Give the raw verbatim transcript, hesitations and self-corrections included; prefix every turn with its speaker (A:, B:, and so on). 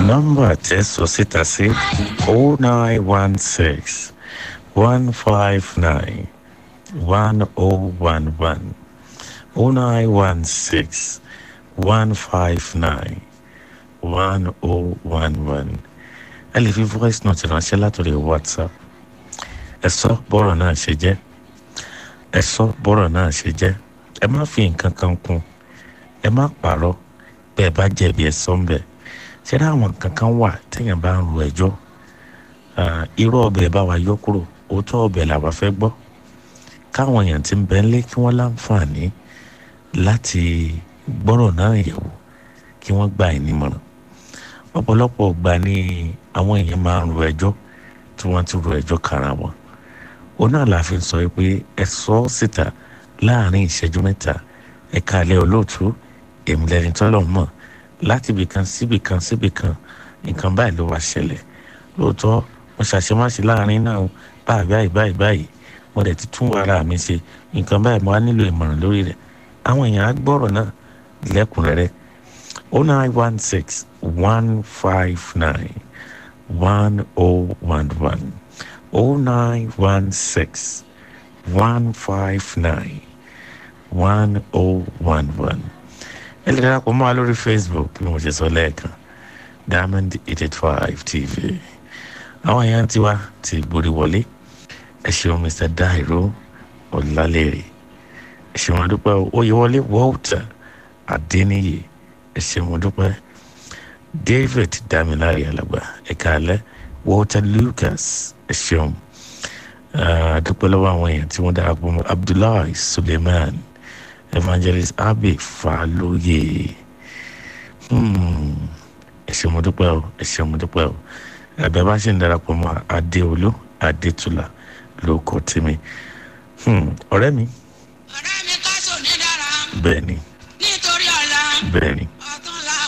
A: Nọ́mbà tẹ́ sọ síta sí oh nine one six one five nine one oh one one oh nine one six one five nine one oh one one. Ẹ lè fi voice note ránṣẹ́ látòrí WhatsApp. Ẹ sọ bọ́rọ̀ náà ṣe jẹ́. Ẹ sọ bọ́rọ̀ náà ṣe jẹ́. Ẹ má fi nǹkan kan kún. Ẹ má pààrọ̀. Bẹ́ẹ̀ bá jẹ̀bi ẹ sọ ń bẹ̀. Ṣé dá àwọn nǹkan kan wà téèyàn bá ń ro ẹjọ́? Irú ọbẹ̀ bá wa yọ kúrò. Òótọ́ ọbẹ̀ làwa fẹ́ gbọ́. Káwọn èèyàn tí ń bẹ ńlé kí wọ́n láǹfààní láti gbọ́rọ̀ náà yẹ̀wò kí wọ́n gbà ẹ̀ nímọ̀ràn. Ọ̀pọ̀lọpọ̀ ìgbà ni àwọn èèyàn máa ń ro ẹjọ́ tí wọ́n ti ro ẹjọ́ kára wọn. Òun náà la fi ń sọ pé ẹ sọ síta láàrin ìṣẹ́jú mẹ́ta. Ẹ káalẹ́ olóòtú, èmi lẹni tọ́lọ̀ mọ̀ láti ibìkan síbìkan síbìkan nǹkan báyìí ló wá ṣẹlẹ̀. Lóòótọ́ mo ṣàṣemáṣe láàrin náà báyìí báyìí báyìí báyìí mo dẹ̀ ti tún ara mi ṣe nǹkan báyìí mo á nílò ìmọ̀ràn lórí rẹ̀. Àwọn èèyàn á gbọ́rọ̀ náà lẹ́kùnrẹ́rẹ́. oh nine one six one five nine one oh one one oh nine one six one five nine one oh one one. Ẹ lè darapọ̀ mọ́ wa lórí Facebook bí mo ṣe sọ lẹ́ẹ̀kan Diamond eight eight five T V. Àwọn èèyàn ti wá ti gbórí wọlé. Ẹ ṣeun Mister Dairo Ọlálérè. Ẹ ṣeun adúpẹ́ Oyèwọlé Walter Adéníyè. Ẹ ṣeun adúpẹ́ David Damilari Alàgbà. Ẹ káalẹ́ Walter Lucas. Ẹ ṣeun adúpẹ́ lọ́wọ́ àwọn èèyàn tí wọ́n darapọ̀ mọ́ Abdullahi Suleiman Evangelist Abe Faloye. Ẹ ṣeun adúpẹ́ o. Ẹ ṣeun adúpẹ́ o. Ẹ̀bẹ̀ bá ṣe ń darapọ̀ mọ́ Adéolú Adétúlà lóko tèmi. ọ̀rẹ́ mi.
B: ọ̀rẹ́ mi ká sọ ní dára.
A: bẹ́ẹ̀ ni.
B: nítorí ọ̀la.
A: bẹ́ẹ̀ ni.